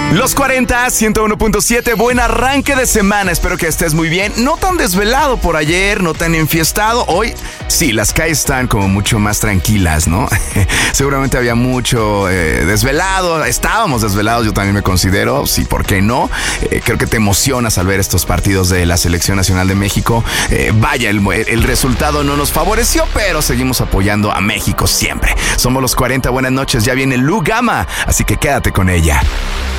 Los 40, 101.7, buen arranque de semana, espero que estés muy bien, no tan desvelado por ayer, no tan enfiestado, hoy sí, las calles están como mucho más tranquilas, ¿no? Seguramente había mucho desvelado, estábamos desvelados, yo también me considero, sí, ¿por qué no? Creo que te emocionas al ver estos partidos de la Selección Nacional de México, vaya, el resultado no nos favoreció, pero seguimos apoyando a México siempre. Somos los 40, buenas noches, ya viene Lu Gama, así que quédate con ella.